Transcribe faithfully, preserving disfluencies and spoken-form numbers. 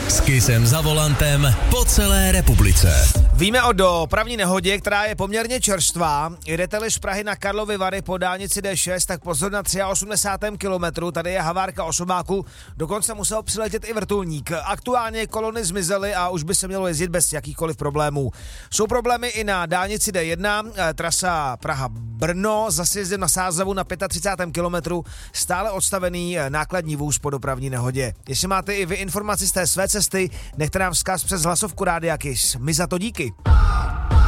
S Kissem za volantem po celé republice. Víme o dopravní nehodě, která je poměrně čerstvá. Jedete-li z Prahy na Karlovy Vary po dálnici D šest, tak pozor na osmdesátém třetím kilometru. Tady je havárka osobáku, dokonce musel přiletět i vrtulník. Aktuálně kolony zmizely a už by se mělo jezdit bez jakýchkoliv problémů. Jsou problémy i na dálnici D jedna, trasa Praha-Brno, za sjezdem na Sázavu na třicátém pátém kilometru, stále odstavený nákladní vůz po dopravní nehodě. Jestli máte i vy informaci z té své cesty, nechte nám vzkaz přes hlasovku Rádia Kiss. My za to díky.